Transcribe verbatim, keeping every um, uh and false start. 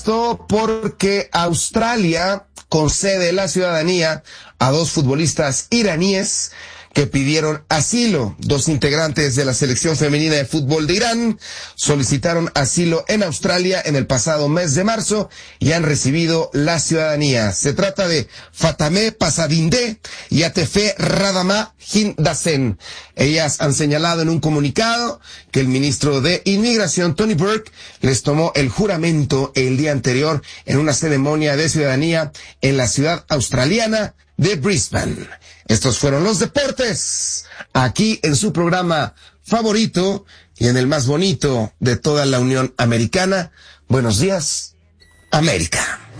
Esto porque Australia concede la ciudadanía a dos futbolistas iraníes que pidieron asilo. Dos integrantes de la selección femenina de fútbol de Irán solicitaron asilo en Australia en el pasado mes de marzo y han recibido la ciudadanía. Se trata de Fatemeh Pasadindeh y Atefe Radamah Hindasen. Ellas han señalado en un comunicado que el ministro de Inmigración, Tony Burke, les tomó el juramento el día anterior en una ceremonia de ciudadanía en la ciudad australiana de Brisbane. Estos fueron los deportes, aquí en su programa favorito y en el más bonito de toda la Unión Americana. Buenos días, América.